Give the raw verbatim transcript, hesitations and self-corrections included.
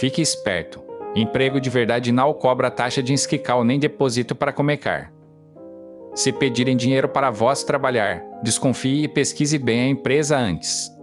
Fique esperto. Emprego de verdade não cobra taxa de inscrical nem depósito para começar. Se pedirem dinheiro para vós trabalhar, desconfie e pesquise bem a empresa antes.